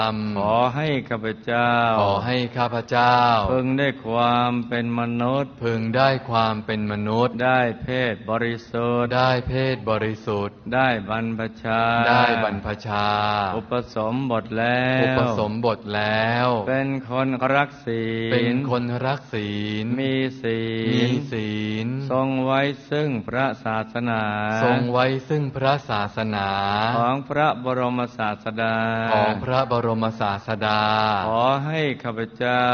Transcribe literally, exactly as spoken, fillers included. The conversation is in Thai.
ขอให้ข้าพเจ้าขอให้ข้าพเจ้าพึงได้ความเป็นมนุษย์พึงได้ความเป็นมนุษย์ได้เพศบริสุทธิ์ได้เพศบริสุทธิ์ได้บรรพชาได้บรรพชาอุปสมบทแล้วอุปสมบทแล้วเป็นคนรักศีลเป็นคนรักศีลมีศีลมีศีลทรงไว้ซึ่งพระศาสนาทรงไว้ซึ่งพระศาสนาของพระบรมศาสดาของพระบรมศาสดาขอให้ข้าพเจ้า